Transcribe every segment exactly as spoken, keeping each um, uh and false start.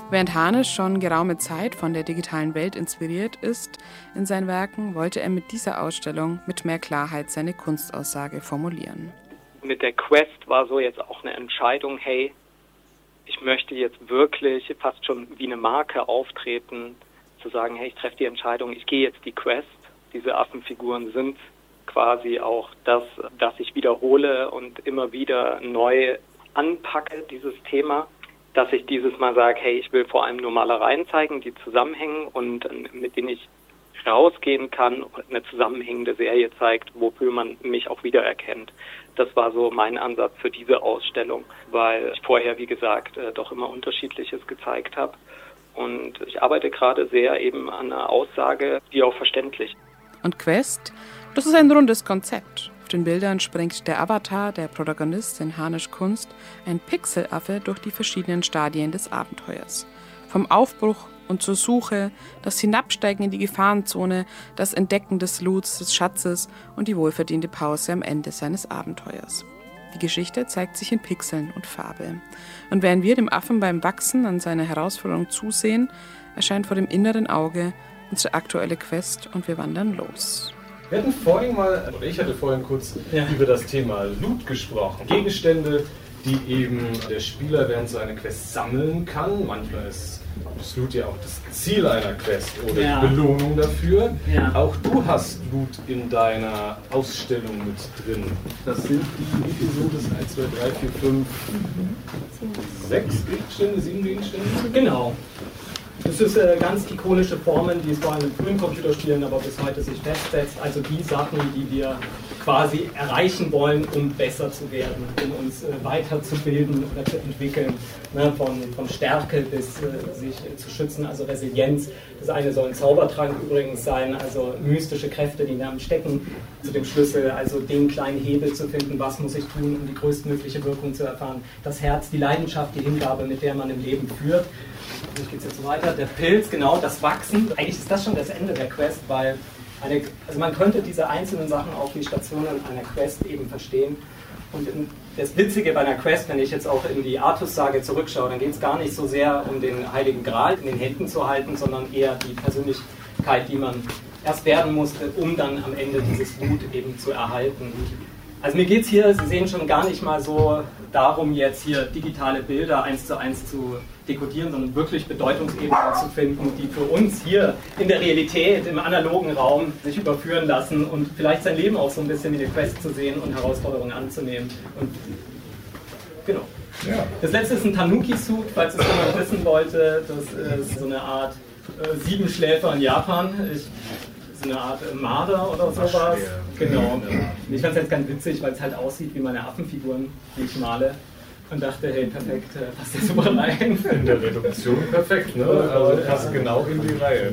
Während Hanesch schon geraume Zeit von der digitalen Welt inspiriert ist in seinen Werken, wollte er mit dieser Ausstellung mit mehr Klarheit seine Kunstaussage formulieren. Mit der Quest war so jetzt auch eine Entscheidung, hey, ich möchte jetzt wirklich fast schon wie eine Marke auftreten, zu sagen, hey, ich treffe die Entscheidung, ich gehe jetzt die Quest. Diese Affenfiguren sind quasi auch das, das ich wiederhole und immer wieder neu anpacke, dieses Thema, dass ich dieses Mal sage, hey, ich will vor allem nur Malereien zeigen, die zusammenhängen und mit denen ich rausgehen kann und eine zusammenhängende Serie zeigt, wofür man mich auch wiedererkennt. Das war so mein Ansatz für diese Ausstellung, weil ich vorher, wie gesagt, doch immer Unterschiedliches gezeigt habe. Und ich arbeite gerade sehr eben an einer Aussage, die auch verständlich ist. Und Quest, das ist ein rundes Konzept. Auf den Bildern springt der Avatar, der Protagonist in Hanesch Kunst, ein Pixelaffe durch die verschiedenen Stadien des Abenteuers. Vom Aufbruch und zur Suche, das Hinabsteigen in die Gefahrenzone, das Entdecken des Loots, des Schatzes und die wohlverdiente Pause am Ende seines Abenteuers. Die Geschichte zeigt sich in Pixeln und Farbe. Und während wir dem Affen beim Wachsen an seiner Herausforderung zusehen, erscheint vor dem inneren Auge unsere aktuelle Quest und wir wandern los. Wir hatten vorhin mal, oder ich hatte vorhin kurz ja. über das Thema Loot gesprochen. Gegenstände, die eben der Spieler während so einer Quest sammeln kann. Manchmal ist das Loot ja auch das Ziel einer Quest oder ja. die Belohnung dafür. Ja. Auch du hast Loot in deiner Ausstellung mit drin. Das sind die, wie viel sind das? eins, zwei, drei, vier, fünf, sechs Gegenstände, sieben Gegenstände? Genau. Das ist äh, ganz ikonische Formen, die es vor allem in frühen Computerspielen aber bis heute sich festsetzt. Also die Sachen, die wir quasi erreichen wollen, um besser zu werden, um uns äh, weiterzubilden oder zu entwickeln. Ne? Von, von Stärke bis äh, sich äh, zu schützen, also Resilienz. Das eine soll ein Zaubertrank übrigens sein, also mystische Kräfte, die da stecken zu dem Schlüssel, also den kleinen Hebel zu finden, was muss ich tun, um die größtmögliche Wirkung zu erfahren. Das Herz, die Leidenschaft, die Hingabe, mit der man im Leben führt. Ich gehe jetzt so weiter. Der Pilz, genau, das Wachsen. Eigentlich ist das schon das Ende der Quest, weil eine, also man könnte diese einzelnen Sachen auch wie Stationen einer Quest eben verstehen. Und das Witzige bei einer Quest, wenn ich jetzt auch in die Artus-Sage zurückschaue, dann geht es gar nicht so sehr um den Heiligen Gral in den Händen zu halten, sondern eher die Persönlichkeit, die man erst werden musste, um dann am Ende dieses Gut eben zu erhalten. Also mir geht es hier, Sie sehen schon, gar nicht mal so darum, jetzt hier digitale Bilder eins zu eins zu dekodieren, sondern wirklich Bedeutungsebenen zu finden, die für uns hier in der Realität, im analogen Raum sich überführen lassen und vielleicht sein Leben auch so ein bisschen wie eine Quest zu sehen und Herausforderungen anzunehmen. Und genau. Ja. Das letzte ist ein Tanuki-Suit, falls es jemand wissen wollte. Das ist so eine Art äh, Siebenschläfer in Japan. Ich, so eine Art äh, Marder oder sowas. Genau. Ich fand es jetzt ganz witzig, weil es halt aussieht wie meine Affenfiguren, die ich male. Und dachte, hey, perfekt, passt das super rein. In der Reduktion perfekt, ne? Also passt genau in die Reihe.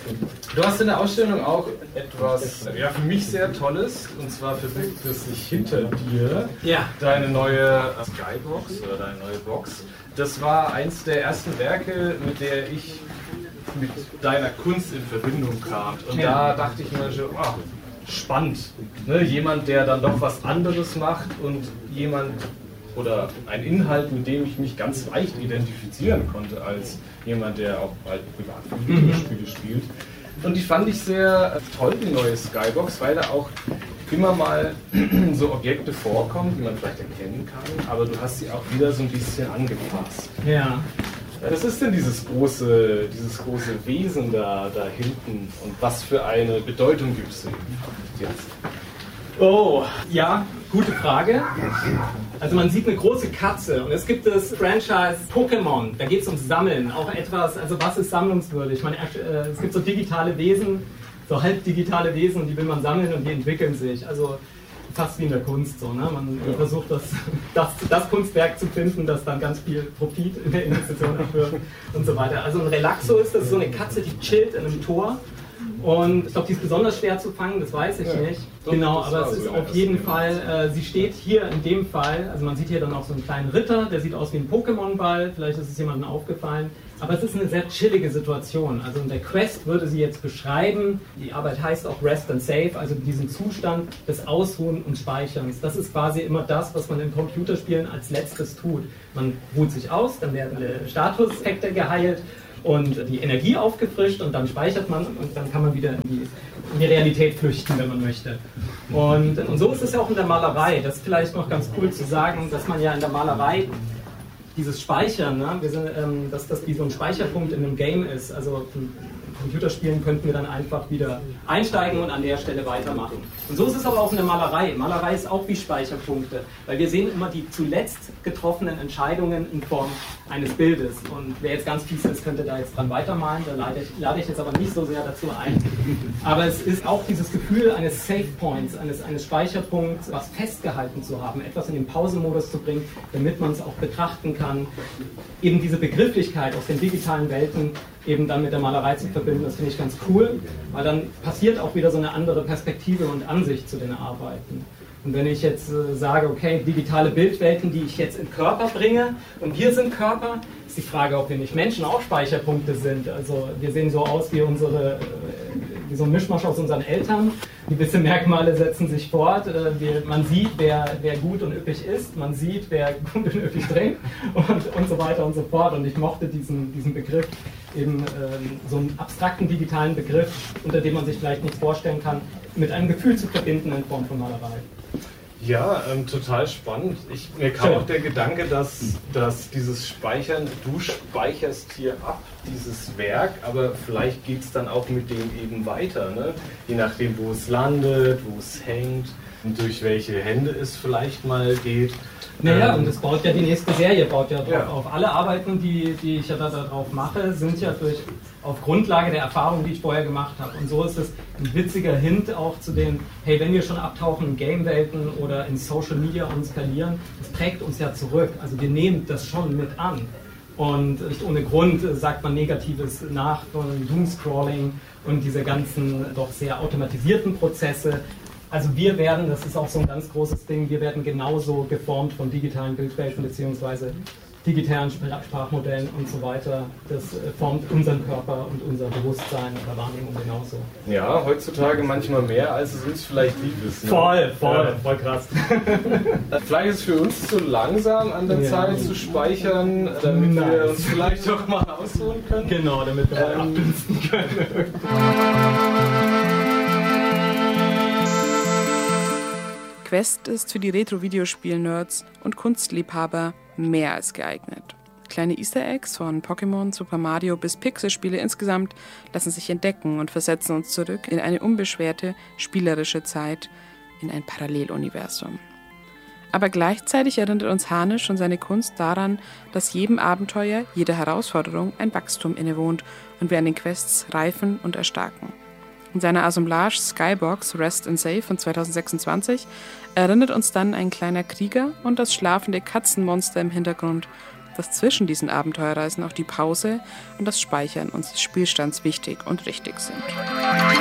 Du hast in der Ausstellung auch etwas, ja, für mich sehr Tolles, und zwar verbirgt es sich hinter dir ja. deine neue Skybox oder deine neue Box. Das war eins der ersten Werke, mit der ich mit deiner Kunst in Verbindung kam. Und ja. da dachte ich mir schon, oh, spannend. Ne? Jemand, der dann doch was anderes macht und jemand, oder ein Inhalt, mit dem ich mich ganz leicht identifizieren konnte als jemand, der auch halt privat Videospiele spielt. Und die fand ich sehr toll, die neue Skybox, weil da auch immer mal so Objekte vorkommen, die man vielleicht erkennen kann, aber du hast sie auch wieder so ein bisschen angepasst. Ja. Was ist denn dieses große, dieses große Wesen da, da hinten und was für eine Bedeutung gibt es jetzt? Oh, ja, gute Frage. Also man sieht eine große Katze und es gibt das Franchise Pokémon, da geht es ums Sammeln, auch etwas, also was ist sammlungswürdig? Ich meine, äh, es gibt so digitale Wesen, so halbdigitale Wesen, und die will man sammeln und die entwickeln sich, also fast wie in der Kunst so, ne? Man ja. versucht das, das, das Kunstwerk zu finden, das dann ganz viel Profit in der Investition abwirft und so weiter. Also ein Relaxo ist das, so eine Katze, die chillt in einem Tor Und ich glaube, die ist besonders schwer zu fangen, das weiß ich ja, nicht. Doch, genau, aber es ist so auf jeden Fall, äh, sie steht hier in dem Fall, also man sieht hier dann auch so einen kleinen Ritter, der sieht aus wie ein Pokémon-Ball, vielleicht ist es jemandem aufgefallen. Aber es ist eine sehr chillige Situation. Also in der Quest würde sie jetzt beschreiben, die Arbeit heißt auch Rest and Save, also diesen Zustand des Ausruhen und Speicherns. Das ist quasi immer das, was man in Computerspielen als letztes tut. Man ruht sich aus, dann werden alle Statuseffekte geheilt und die Energie aufgefrischt und dann speichert man und dann kann man wieder in die, in die Realität flüchten, wenn man möchte. Und, und so ist es ja auch in der Malerei. Das ist vielleicht noch ganz cool zu sagen, dass man ja in der Malerei dieses Speichern, ne, wir sind, ähm, dass das wie so ein Speicherpunkt in einem Game ist. Also in Computerspielen könnten wir dann einfach wieder einsteigen und an der Stelle weitermachen. Und so ist es aber auch in der Malerei. Malerei ist auch wie Speicherpunkte, weil wir sehen immer die zuletzt getroffenen Entscheidungen in Form eines Bildes. Und wer jetzt ganz fies ist, könnte da jetzt dran weitermalen, da lade ich, lade ich jetzt aber nicht so sehr dazu ein. Aber es ist auch dieses Gefühl eines Save Points, eines, eines Speicherpunkts, was festgehalten zu haben, etwas in den Pausenmodus zu bringen, damit man es auch betrachten kann. Eben diese Begrifflichkeit aus den digitalen Welten eben dann mit der Malerei zu verbinden, das finde ich ganz cool, weil dann passiert auch wieder so eine andere Perspektive und Ansicht zu den Arbeiten. Und wenn ich jetzt äh, sage, okay, digitale Bildwelten, die ich jetzt in Körper bringe und wir sind Körper, ist die Frage, ob wir nicht Menschen auch Speicherpunkte sind. Also wir sehen so aus wie unsere, äh, wie so ein Mischmasch aus unseren Eltern. Gewisse Merkmale setzen sich fort. Äh, wir, man sieht, wer, wer gut und üppig ist, man sieht, wer gut und üppig trinkt und, und so weiter und so fort. Und ich mochte diesen, diesen Begriff, eben ähm, so einen abstrakten digitalen Begriff, unter dem man sich vielleicht nichts vorstellen kann, mit einem Gefühl zu verbinden in Form von Malerei. Ja, ähm, total spannend. Ich, mir kam Schön. auch der Gedanke, dass, dass dieses Speichern, du speicherst hier ab, dieses Werk, aber vielleicht geht es dann auch mit dem eben weiter, ne? Je nachdem, wo es landet, wo es hängt und durch welche Hände es vielleicht mal geht. Naja, und das baut ja die nächste Serie, baut ja drauf ja. auf. Alle Arbeiten, die, die ich ja da, da drauf mache, sind ja durch, auf Grundlage der Erfahrungen, die ich vorher gemacht habe. Und so ist es ein witziger Hint auch zu dem, hey, wenn wir schon abtauchen in Game-Welten oder in Social Media und skalieren, das prägt uns ja zurück. Also wir nehmen das schon mit an. Und nicht ohne Grund sagt man Negatives nach von Doomscrolling und diese ganzen doch sehr automatisierten Prozesse. Also wir werden, das ist auch so ein ganz großes Ding, wir werden genauso geformt von digitalen Bildwelten bzw. digitalen Sprachmodellen und so weiter. Das formt unseren Körper und unser Bewusstsein oder Wahrnehmung genauso. Ja, heutzutage manchmal mehr, als es uns vielleicht lieb ist. Ne? Voll, voll, ja. voll krass. Vielleicht ist es für uns zu langsam an der ja. Zeit zu speichern, damit nice. wir uns vielleicht doch mal ausruhen können. Genau, damit wir ähm, abdünsten können. Quest ist für die Retro-Videospiel-Nerds und Kunstliebhaber mehr als geeignet. Kleine Easter Eggs von Pokémon, Super Mario bis Pixel-Spiele insgesamt lassen sich entdecken und versetzen uns zurück in eine unbeschwerte, spielerische Zeit, in ein Paralleluniversum. Aber gleichzeitig erinnert uns Harnisch und seine Kunst daran, dass jedem Abenteuer, jeder Herausforderung ein Wachstum innewohnt und wir an den Quests reifen und erstarken. In seiner Assemblage Skybox Rest and Save von zweitausendsechsundzwanzig erinnert uns dann ein kleiner Krieger und das schlafende Katzenmonster im Hintergrund, dass zwischen diesen Abenteuerreisen auch die Pause und das Speichern unseres Spielstands wichtig und richtig sind.